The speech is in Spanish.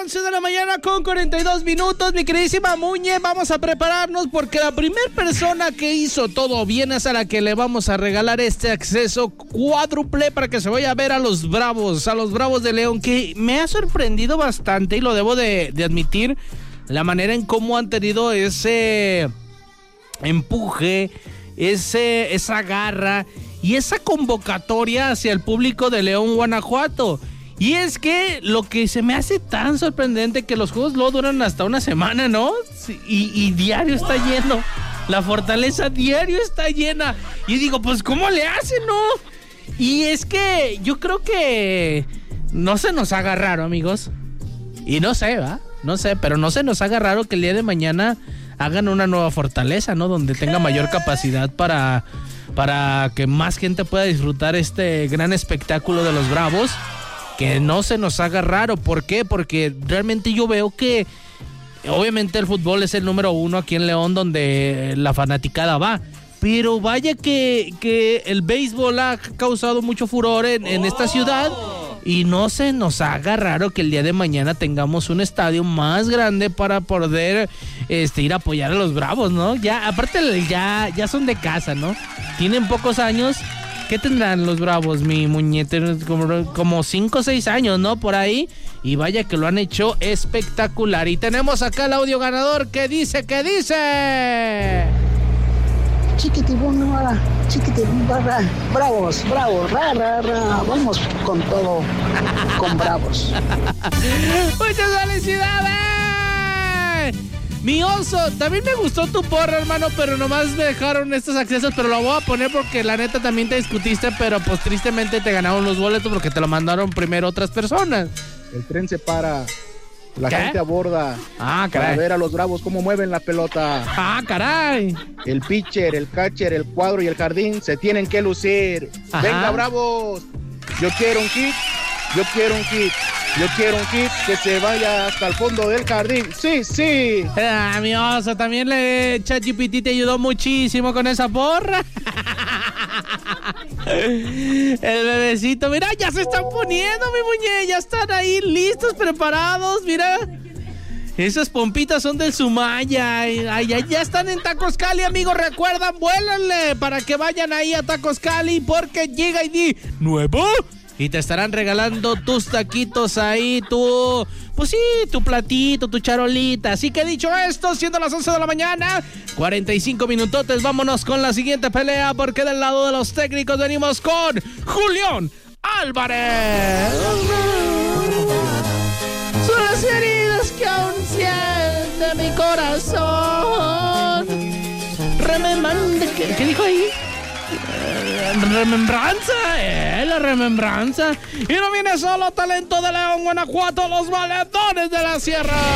11 de la mañana con 42 minutos, mi queridísima Muñe, vamos a prepararnos porque la primera persona que hizo todo bien es a la que le vamos a regalar este acceso cuádruple para que se vaya a ver a los Bravos de León, que me ha sorprendido bastante y lo debo de admitir, la manera en cómo han tenido ese empuje, esa garra y esa convocatoria hacia el público de León, Guanajuato. Y es que lo que se me hace tan sorprendente que los juegos luego duran hasta una semana, ¿no? Y diario está lleno. La Fortaleza diario está llena. Y digo, pues, ¿cómo le hacen, no? Y es que yo creo que no se nos haga raro, amigos. Y no sé, ¿va? No sé, pero no se nos haga raro que el día de mañana hagan una nueva Fortaleza, ¿no? Donde tenga mayor capacidad para que más gente pueda disfrutar este gran espectáculo de los Bravos. Que no se nos haga raro. ¿Por qué? Porque realmente yo veo que obviamente el fútbol es el número uno aquí en León, donde la fanaticada va. Pero vaya que el béisbol ha causado mucho furor en esta ciudad. Y no se nos haga raro que el día de mañana tengamos un estadio más grande para poder ir a apoyar a los Bravos, ¿no? Ya, aparte ya son de casa, ¿no? Tienen pocos años. ¿Qué tendrán los Bravos, mi muñete? Como 5 o 6 años, ¿no? Por ahí. Y vaya que lo han hecho espectacular. Y tenemos acá el audio ganador que dice... Chiquitibuna, Bravos, vamos con todo, con Bravos. ¡Muchas felicidades! Mi oso, también me gustó tu porra, hermano, pero nomás me dejaron estos accesos, pero lo voy a poner porque la neta también te discutiste, pero pues tristemente te ganaron los boletos porque te lo mandaron primero otras personas. El tren se para, la gente aborda para ver a los Bravos cómo mueven la pelota. ¡Ah, caray! El pitcher, el catcher, el cuadro y el jardín se tienen que lucir. Ajá. ¡Venga, Bravos! Yo quiero un hit que se vaya hasta el fondo del jardín. Sí. Mi oso, también ChatGPT te ayudó muchísimo con esa porra. El bebecito, mira, ya se están poniendo, mi muñeca. Ya están ahí listos, preparados, mira. Esas pompitas son del Sumaya. Ya están en Tacos Cali, amigos. Recuerdan, vuélanle para que vayan ahí a Tacos Cali porque llega y di nuevo. Y te estarán regalando tus taquitos ahí, tu platito, tu charolita. Así que dicho esto, siendo las 11 de la mañana, 45 minutotes, vámonos con la siguiente pelea, porque del lado de los técnicos venimos con Julián Álvarez. Son las heridas que aún siente mi corazón. ¿Qué dijo ahí? Remembranza, la remembranza. Y no viene solo talento de León, Guanajuato, los Valetones de la Sierra.